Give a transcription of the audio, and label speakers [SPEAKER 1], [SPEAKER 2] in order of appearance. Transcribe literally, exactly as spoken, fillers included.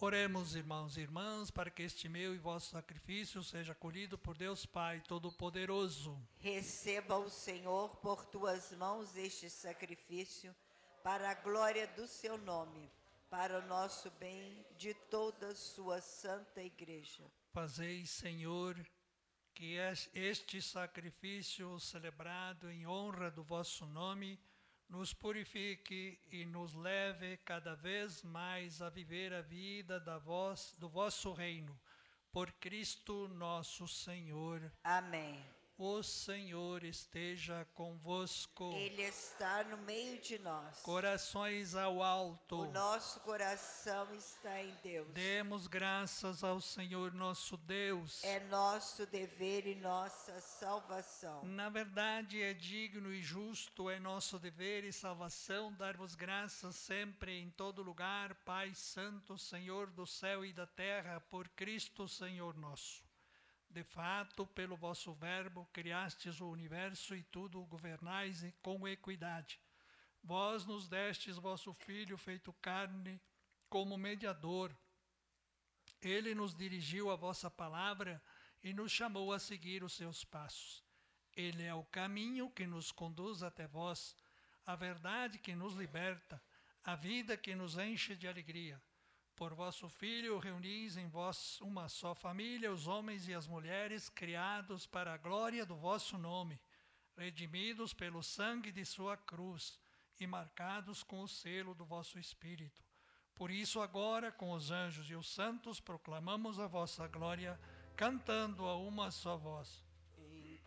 [SPEAKER 1] Oremos, irmãos e irmãs, para que este meu e vosso sacrifício seja acolhido por Deus Pai Todo-Poderoso.
[SPEAKER 2] Receba o Senhor por tuas mãos este sacrifício, para a glória do seu nome, para o nosso bem de toda a sua santa igreja.
[SPEAKER 1] Fazei, Senhor, que este sacrifício celebrado em honra do vosso nome nos purifique e nos leve cada vez mais a viver a vida da vos, do vosso reino. Por Cristo nosso Senhor.
[SPEAKER 2] Amém.
[SPEAKER 1] O Senhor esteja convosco.
[SPEAKER 2] Ele está no meio de nós.
[SPEAKER 1] Corações ao alto.
[SPEAKER 2] O nosso coração está em Deus.
[SPEAKER 1] Demos graças ao Senhor nosso Deus.
[SPEAKER 2] É nosso dever e nossa salvação.
[SPEAKER 1] Na verdade, é digno e justo, é nosso dever e salvação dar-vos graças sempre em todo lugar, Pai Santo, Senhor do céu e da terra, por Cristo Senhor nosso. De fato, pelo vosso verbo, criastes o universo e tudo o governais com equidade. Vós nos destes vosso Filho feito carne como mediador. Ele nos dirigiu a vossa palavra e nos chamou a seguir os seus passos. Ele é o caminho que nos conduz até vós, a verdade que nos liberta, a vida que nos enche de alegria. Por vosso Filho reunis em vós uma só família, os homens e as mulheres, criados para a glória do vosso nome, redimidos pelo sangue de sua cruz e marcados com o selo do vosso Espírito. Por isso agora, com os anjos e os santos, proclamamos a vossa glória, cantando a uma só voz.